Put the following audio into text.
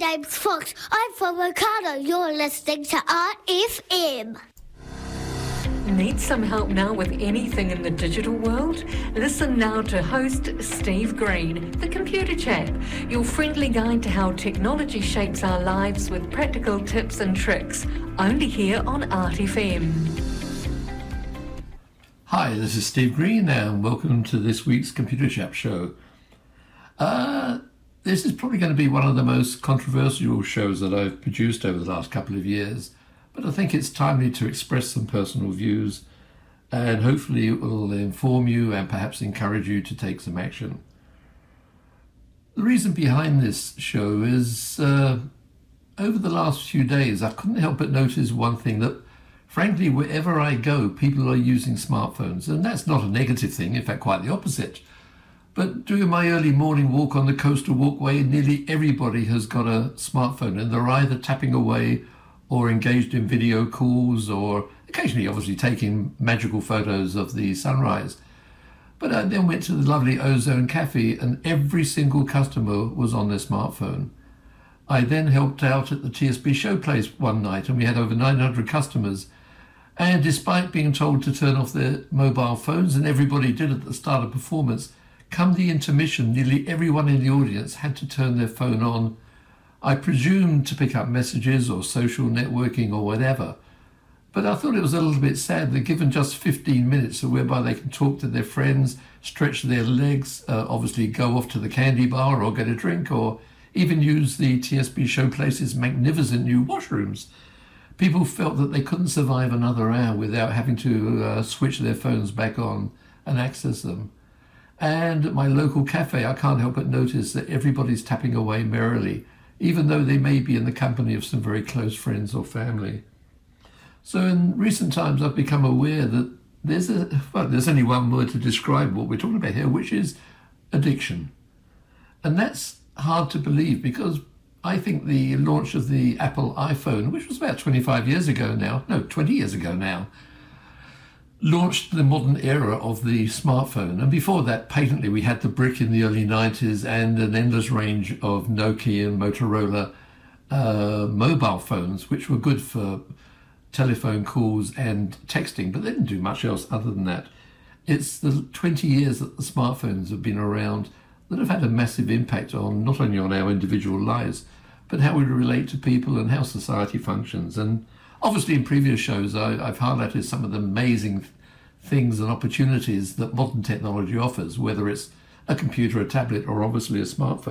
name's Fox. I'm from Ricardo. You're listening to RFM. Need some help now with anything in the digital world? Listen now to host Steve Green, the Computer Chap, your friendly guide to how technology shapes our lives with practical tips and tricks, only here on RFM. Hi, this is Steve Green and welcome to this week's Computer Chap show. This is probably going to be one of the most controversial shows that I've produced over the last couple of years. But I think it's timely to express some personal views, and hopefully it will inform you and perhaps encourage you to take some action. The reason behind this show is over the last few days I couldn't help but notice one thing, that frankly wherever I go people are using smartphones, and that's not a negative thing, in fact quite the opposite. But during my early morning walk on the coastal walkway, nearly everybody has got a smartphone and they're either tapping away or engaged in video calls, or occasionally obviously taking magical photos of the sunrise. But I then went to the lovely Ozone Cafe and every single customer was on their smartphone. I then helped out at the TSB Showplace one night and we had over 900 customers. And despite being told to turn off their mobile phones, and everybody did at the start of performance, come the intermission, nearly everyone in the audience had to turn their phone on, I presume to pick up messages or social networking or whatever. But I thought it was a little bit sad that given just 15 minutes whereby they can talk to their friends, stretch their legs, obviously go off to the candy bar or get a drink, or even use the TSB Showplace's magnificent new washrooms, people felt that they couldn't survive another hour without having to switch their phones back on and access them. And at my local cafe, I can't help but notice that everybody's tapping away merrily, even though they may be in the company of some very close friends or family. So in recent times, I've become aware that there's only one word to describe what we're talking about here, which is addiction. And that's hard to believe, because I think the launch of the Apple iPhone, which was about 20 years ago now, launched the modern era of the smartphone. And before that, patently, we had the brick in the early 90s and an endless range of Nokia and Motorola mobile phones, which were good for telephone calls and texting, but they didn't do much else other than that. It's the 20 years that the smartphones have been around that have had a massive impact on not only on our individual lives, but how we relate to people and how society functions. And obviously in previous shows I've highlighted some of the amazing things and opportunities that modern technology offers, whether it's a computer, a tablet, or obviously a smartphone.